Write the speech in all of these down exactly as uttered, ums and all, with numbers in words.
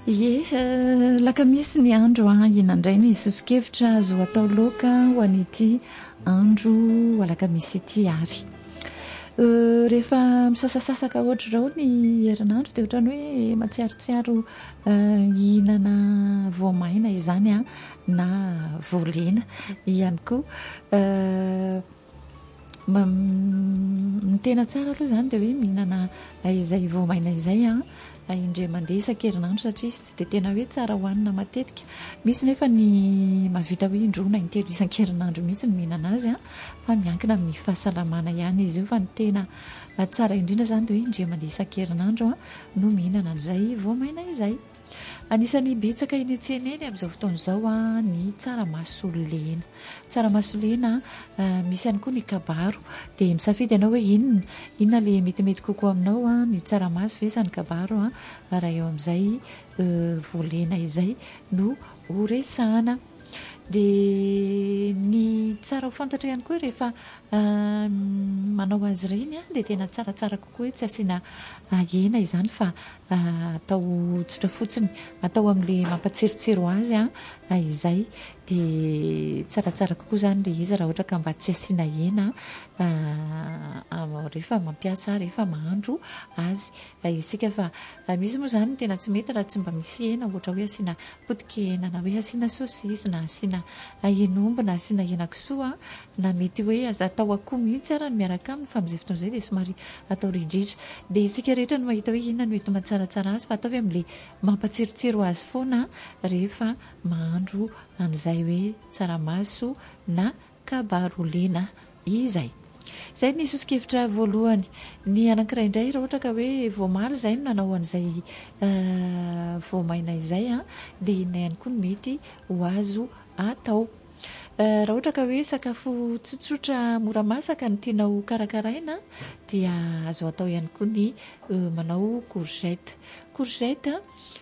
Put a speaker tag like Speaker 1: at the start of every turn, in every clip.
Speaker 1: Ye, laka misy ny andro a inandray ny isosikevitra azo atao loka ho an'ity andro alaka misy ity ary. Rehefa misasasasaka ohatra zao ny herinandro dia ohatrany hoe matsiarotsiaro hihinana voamaina izany a na voalena ihany koa. Ny tena tsara aloha izany dia hoe mihinana izay voamaina izay a indray mandeha isan-kerinandro satria izy tsy dia tena hoe tsara hohanina matetika. Misy nefa ny mahavita hoe indroana intelo isan-kerinandro mihitsy ny mihinana azy a fa miankina amin'ny fahasalamana ihany izy io, fa ny tena tsara indrindra izany dia hoe indray mandeha isan-kerinandro a no mihinana an'izay voamaina izay. Anisan'ny betsaka eny an-tsena eny amin'izao fotoana izao a ny tsaramaso lena. Tsaramaso lena misy ihany koa ny kabaro, dia misafidy ianao hoe inona inona ilay metimety kokoa aminao a, ny tsaramaso ve sa ny kabaro a, raha eo amin'izay voalena izay no horesahana. Dia ny tsara ho fantatra ihany koa rehefa manao azy ireny a dia tena tsaratsara kokoa hoe tsy asiana hena izany fa atao tsotra fotsiny, atao amin'ilay mampatsirotsiro azy a izay. Dia tsaratsara kokoa izany ilay izy raha ohatra ka mba tsy asiana hena rehefa mampiasa, rehefa mahandro azy isika. Fa misy moa izany tena tsy mety raha tsy mba misy hena, ohatra hoe asiana potikena na hoe asiana sosisy na asiana hen'omby na asiana henan-kisoa, na mety hoe aza atao akoho mihitsy ara ny miaraka aminy, fa amin'izay fotoana izay dia somary atao ridritra. Dia isika rehetra no mahita hoe inona no mety mahatsaratsara azy, fa ataovy amin'ilay mampatsirotsiro azy foana rehefa mahandro an'izay hoe tsaramaso na kabaro lena izay. Izay ny isosikevitra voalohany. Ny anankiray indray raha ohatra ka hoe voamaly izay no nanao an'izay voamaina izay a, dia inona ihany koa no mety ho azo atao. Raha ohatra ka hoe sakafo tsotsotra mora masaka no tianao karakaraina dia azo atao ihany koa ny manao courgette. Courgette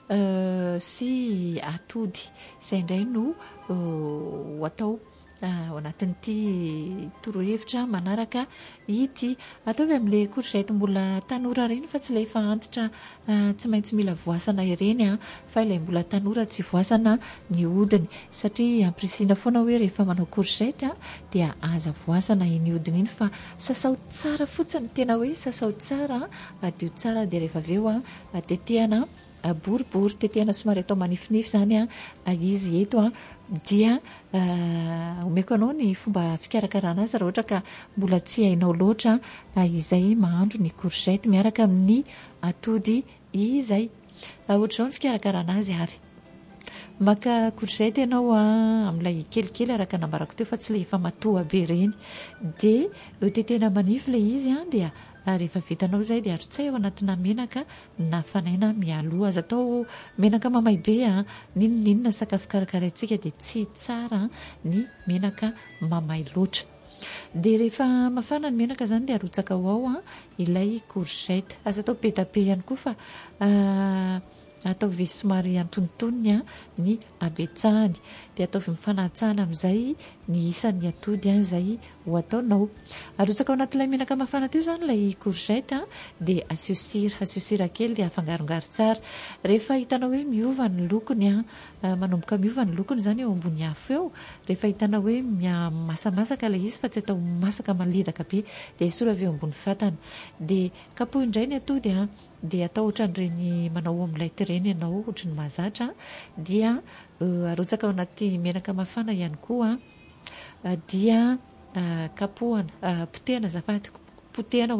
Speaker 1: sy atody izay indray no atao ao anatin'ity torohevitra manaraka ity. Ataovy amin'ilay courgette mbola tanora ireny fa tsy ilay efa antitra tsy maintsy mila voasana ireny a, fa ilay mbola tanora tsy voasana ny hodiny, satria ampirisiana foana hoe rehefa manao courgette a dia aza voasana iny hodiny iny, fa sasao tsara fotsiny, tena hoe sasao tsara, adio tsara, dia rehefa avy eo a tetehana boribory, tetehana somary atao manifinify izany a izy eto a. Dia omeko anao ny fomba fikarakarana azy raha ohatra ka mbola tsy hainao loatra izay mahandro ny courgette miaraka amin'ny atody izay. Ohatr'izao ny fikarakarana azy ary. Maka courgette ianao amin'ilay kelikely araka nambarako teo fa tsy ilay efa matoa be ireny, dia tetehana manify ilay izy a, dia rehefa vitanao izay dia arotsay ao anatina menaka nafanaina mialoha. Aza atao menaka mamay be a, n'inona n'inona sakafo karakaraintsika dia tsy tsara ny menaka mamay loatra. Dia rehefa mafana ny menaka izany dia arotsaka ao ao ilay courgette. Aza atao be dia be ihany koa, fa ataovy somary antonontonony ny abetsahany, dia ataovy mifanatsahana amin'izay ny isan'ny atody izay ho ataonao. Arotsaka ao anatin'ilay menaka mafana teo izany ilay courgette, dia asio sira, asio sira kely dia afangarongaro tsara. Rehefa hitanao hoe miova ny lokony a, manomboka miova ny lokony izany eo ambony afo eo, rehefa hitanao hoe masamasaka ilay izy fa tsy atao masaka maledaka be, dia esorina avy eo ambony fatana. Dia kapohy indray ny atody a, dia atao ohatran'ireny manao omelette ireny ianao, ohatran'ny mahazatra, dia arotsaka ao anaty menaka mafana ihany koa, dia kapohana, potehana azafady, potehana